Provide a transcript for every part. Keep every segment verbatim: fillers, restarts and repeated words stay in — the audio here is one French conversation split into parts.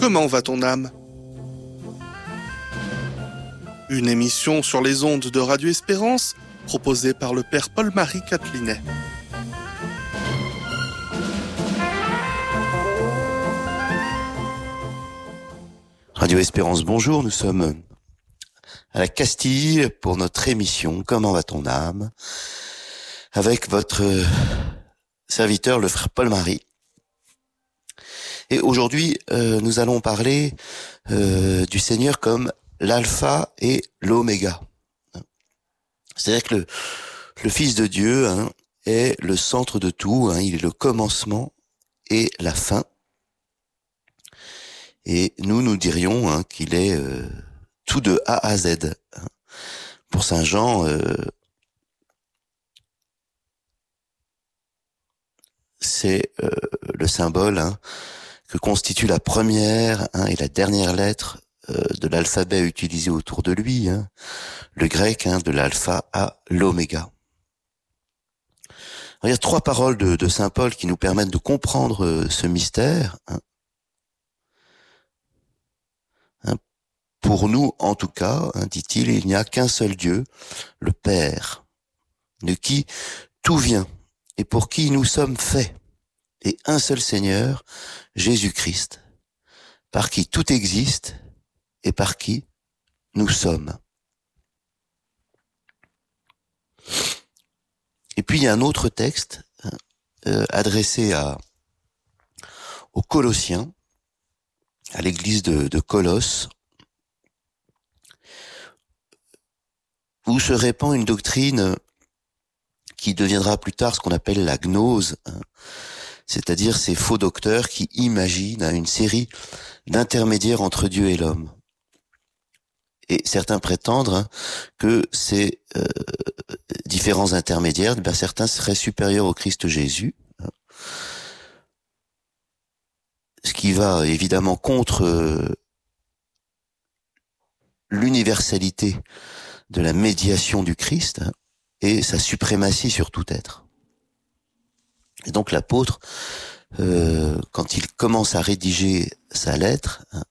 Comment va ton âme ? Une émission sur les ondes de Radio Espérance, proposée par le père Paul-Marie Catelinet. Radio Espérance, bonjour, nous sommes à la Castille pour notre émission « Comment va ton âme ?» avec votre serviteur, le frère Paul-Marie. Et aujourd'hui, euh, nous allons parler euh, du Seigneur comme l'alpha et l'oméga. C'est-à-dire que le, le Fils de Dieu hein, est le centre de tout, hein, il est le commencement et la fin. Et nous, nous dirions hein, qu'il est euh, tout de A à Z. Hein. Pour Saint Jean, euh, c'est euh, le symbole hein, que constitue la première hein, et la dernière lettre euh, de l'alphabet utilisé autour de lui, hein, le grec hein, de l'alpha à l'oméga. Il y a trois paroles de, de Saint Paul qui nous permettent de comprendre euh, ce mystère. Hein. Hein, pour nous, en tout cas, hein, dit-il, il n'y a qu'un seul Dieu, le Père, de qui tout vient et pour qui nous sommes faits, et un seul Seigneur, Jésus-Christ, par qui tout existe et par qui nous sommes. Et puis il y a un autre texte euh, adressé à aux Colossiens, à l'église de, de Colosse, où se répand une doctrine qui deviendra plus tard ce qu'on appelle la gnose, hein, c'est-à-dire ces faux docteurs qui imaginent hein, une série d'intermédiaires entre Dieu et l'homme. Et certains prétendent hein, que ces euh, différents intermédiaires, ben, certains seraient supérieurs au Christ Jésus, hein, ce qui va évidemment contre euh, l'universalité de la médiation du Christ hein, et sa suprématie sur tout être. Et donc l'apôtre, euh, quand il commence à rédiger sa lettre, hein,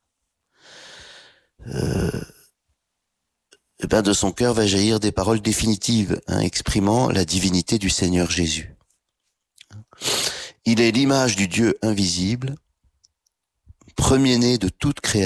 euh, eh ben de son cœur va jaillir des paroles définitives, hein, exprimant la divinité du Seigneur Jésus. Il est l'image du Dieu invisible, premier-né de toute créature.